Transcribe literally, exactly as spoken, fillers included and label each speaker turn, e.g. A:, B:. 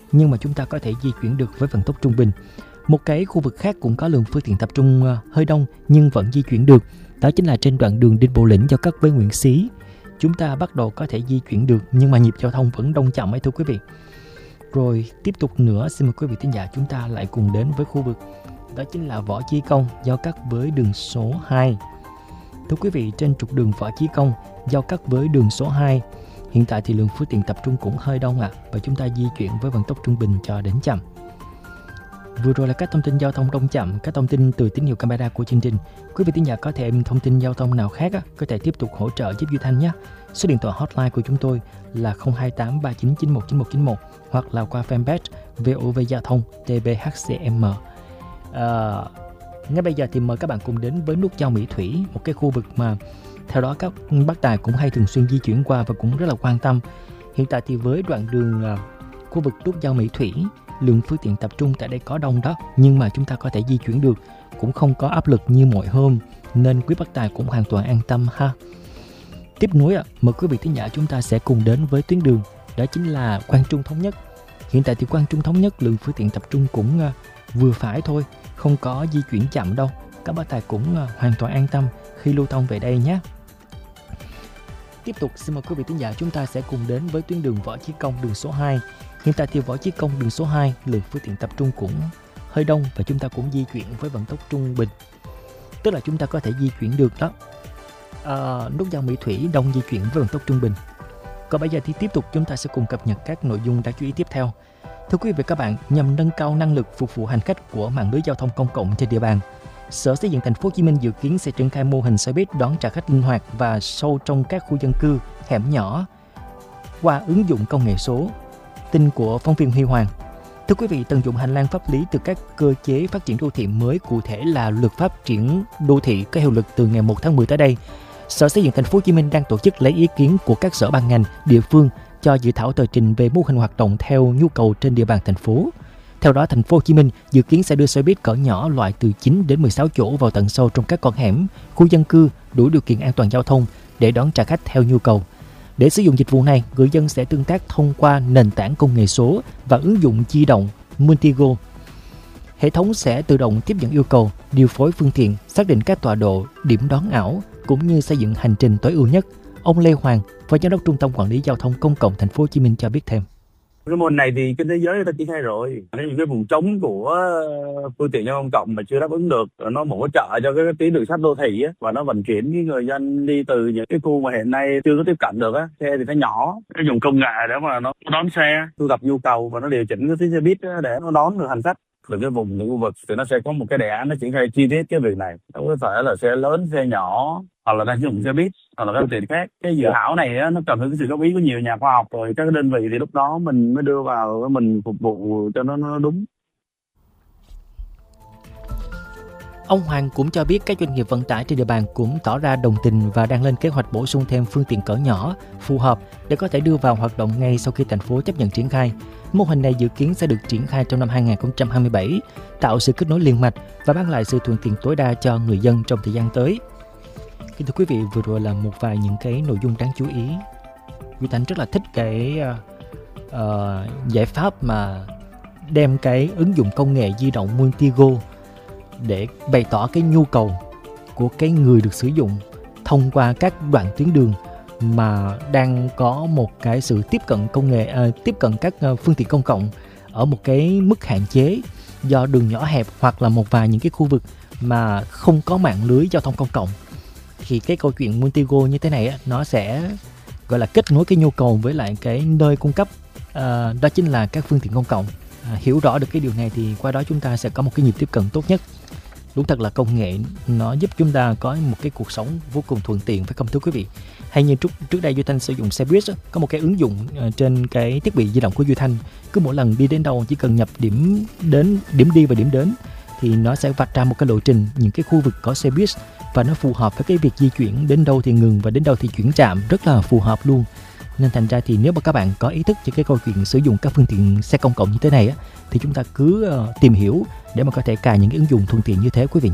A: nhưng mà chúng ta có thể di chuyển được với vận tốc trung bình. Một cái khu vực khác cũng có lượng phương tiện tập trung hơi đông nhưng vẫn di chuyển được, đó chính là trên đoạn đường Đinh Bộ Lĩnh giao cắt với Nguyễn Xí. Chúng ta bắt đầu có thể di chuyển được nhưng mà nhịp giao thông vẫn đông chậm ấy thưa quý vị. Rồi tiếp tục nữa, xin mời quý vị thính giả chúng ta lại cùng đến với khu vực đó chính là Võ Chí Công giao cắt với đường số hai. Thưa quý vị, trên trục đường Võ Chí Công giao cắt với đường số hai, hiện tại thì lượng phương tiện tập trung cũng hơi đông ạ, à, và chúng ta di chuyển với vận tốc trung bình cho đến chậm. Vừa rồi là các thông tin giao thông đông chậm, các thông tin từ tín hiệu camera của chương trình. Quý vị thính giả có thêm thông tin giao thông nào khác á, có thể tiếp tục hỗ trợ giúp Duy Thanh nhé. Số điện thoại hotline của chúng tôi là không hai tám ba chín chín một chín một chín một hoặc là qua fanpage vê o vê Giao thông tê bê hát xê em. À, ngay bây giờ thì mời các bạn cùng đến với nút giao Mỹ Thủy, một cái khu vực mà theo đó các bác tài cũng hay thường xuyên di chuyển qua và cũng rất là quan tâm. Hiện tại thì với đoạn đường uh, khu vực nút giao Mỹ Thủy, lượng phương tiện tập trung tại đây có đông đó, nhưng mà chúng ta có thể di chuyển được, cũng không có áp lực như mọi hôm, nên quý bác tài cũng hoàn toàn an tâm ha. Tiếp nối ạ, mời quý vị thính giả chúng ta sẽ cùng đến với tuyến đường, đó chính là Quang Trung Thống Nhất. Hiện tại thì Quang Trung Thống Nhất lượng phương tiện tập trung cũng uh, vừa phải thôi, không có di chuyển chậm đâu. Các bác tài cũng uh, hoàn toàn an tâm khi lưu thông về đây nhé. Tiếp tục xin mời quý vị thính giả chúng ta sẽ cùng đến với tuyến đường Võ Chí Công đường số hai. Hiện tại thì Võ Chí Công đường số hai lượng phương tiện tập trung cũng hơi đông và chúng ta cũng di chuyển với vận tốc trung bình, tức là chúng ta có thể di chuyển được đó. À, nút giao Mỹ Thủy đông di chuyển với vận tốc trung bình. Còn bây giờ thì tiếp tục chúng ta sẽ cùng cập nhật các nội dung đáng chú ý tiếp theo. Thưa quý vị và các bạn, nhằm nâng cao năng lực phục vụ hành khách của mạng lưới giao thông công cộng trên địa bàn, Sở Xây dựng Thành phố Hồ Chí Minh dự kiến sẽ triển khai mô hình xe buýt đón trả khách linh hoạt và sâu trong các khu dân cư, hẻm nhỏ qua ứng dụng công nghệ số. Tin của phóng viên Huy Hoàng. Thưa quý vị, tận dụng hành lang pháp lý từ các cơ chế phát triển đô thị mới, cụ thể là luật phát triển đô thị có hiệu lực từ ngày một tháng mười tới đây, Sở Xây dựng Thành phố Hồ Chí Minh đang tổ chức lấy ý kiến của các sở ban ngành, địa phương cho dự thảo tờ trình về mô hình hoạt động theo nhu cầu trên địa bàn thành phố. Theo đó, Thành phố Hồ Chí Minh dự kiến sẽ đưa xe buýt cỡ nhỏ loại từ chín đến mười sáu chỗ vào tận sâu trong các con hẻm, khu dân cư đủ điều kiện an toàn giao thông để đón trả khách theo nhu cầu. Để sử dụng dịch vụ này, người dân sẽ tương tác thông qua nền tảng công nghệ số và ứng dụng di động Multigo. Hệ thống sẽ tự động tiếp nhận yêu cầu, điều phối phương tiện, xác định các tọa độ, điểm đón ảo cũng như xây dựng hành trình tối ưu nhất. Ông Lê Hoàng, Phó Giám đốc Trung tâm Quản lý Giao thông Công cộng Thành phố Hồ Chí Minh cho biết thêm.
B: Cái môn này thì trên thế giới người ta triển khai rồi. Những cái vùng trống của phương tiện giao thông công cộng mà chưa đáp ứng được, nó hỗ trợ cho cái tuyến đường sắt đô thị á, và nó vận chuyển cái người dân đi từ những cái khu mà hiện nay chưa có tiếp cận được á, xe thì nó nhỏ, nó dùng công nghệ để mà nó đón xe, thu thập nhu cầu và nó điều chỉnh cái tuyến xe buýt để nó đón được hành khách. Từ cái vùng những khu vực thì nó sẽ có một cái đề án nó triển khai chi tiết cái việc này. Nó có thể là xe lớn, xe nhỏ, hoặc là đang sử dụng xe buýt, hoặc là các phương tiện khác. Cái dự thảo này á, nó cần cái sự góp ý của nhiều nhà khoa học rồi các đơn vị, thì lúc đó mình mới đưa vào, mình phục vụ cho nó, nó đúng.
A: Ông Hoàng cũng cho biết các doanh nghiệp vận tải trên địa bàn cũng tỏ ra đồng tình và đang lên kế hoạch bổ sung thêm phương tiện cỡ nhỏ phù hợp để có thể đưa vào hoạt động ngay sau khi thành phố chấp nhận triển khai. Mô hình này dự kiến sẽ được triển khai trong năm hai không hai bảy, tạo sự kết nối liên mạch và mang lại sự thuận tiện tối đa cho người dân trong thời gian tới. Kính thưa quý vị, vừa rồi là một vài những cái nội dung đáng chú ý. Duy Thanh rất là thích cái uh, giải pháp mà đem cái ứng dụng công nghệ di động Multigo để bày tỏ cái nhu cầu của cái người được sử dụng thông qua các đoạn tuyến đường mà đang có một cái sự tiếp cận công nghệ, uh, tiếp cận các uh, phương tiện công cộng ở một cái mức hạn chế do đường nhỏ hẹp hoặc là một vài những cái khu vực mà không có mạng lưới giao thông công cộng. Thì cái câu chuyện Multigo như thế này á, nó sẽ gọi là kết nối cái nhu cầu với lại cái nơi cung cấp, uh, đó chính là các phương tiện công cộng. À, hiểu rõ được cái điều này thì qua đó chúng ta sẽ có một cái nhịp tiếp cận tốt nhất. Đúng thật là công nghệ nó giúp chúng ta có một cái cuộc sống vô cùng thuận tiện, phải không thưa quý vị? Hay như trước, trước đây Duy Thanh sử dụng xe buýt, có một cái ứng dụng trên cái thiết bị di động của Duy Thanh, cứ mỗi lần đi đến đâu chỉ cần nhập điểm đến, điểm đi và điểm đến thì nó sẽ vạch ra một cái lộ trình những cái khu vực có xe buýt và nó phù hợp với cái việc di chuyển, đến đâu thì ngừng và đến đâu thì chuyển trạm, rất là phù hợp luôn. Nên thành ra thì nếu mà các bạn có ý thức cho cái câu chuyện sử dụng các phương tiện xe công cộng như thế này á, thì chúng ta cứ uh, tìm hiểu để mà có thể cài những cái ứng dụng thuận tiện như thế quý vị.